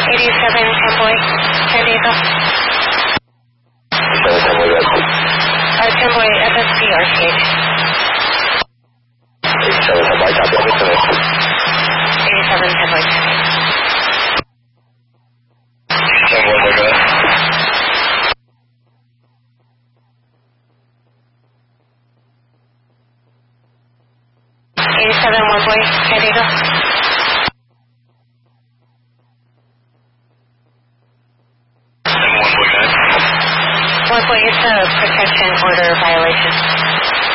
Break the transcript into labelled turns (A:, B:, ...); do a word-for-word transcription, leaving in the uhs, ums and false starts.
A: eighty-seven, ten boy, San Diego.
B: eighty-seven, ten boy, yes.
A: Uh, ten boy, F S P R C H.
B: eighty-seven, ten boy, copy, I'm listening.
A: eighty-seven, ten boy.
B: ten boy, go ahead.
A: eighty-seven, one boy, San Diego.
B: One boy, go ahead.
A: One boy, it's a protection order violation.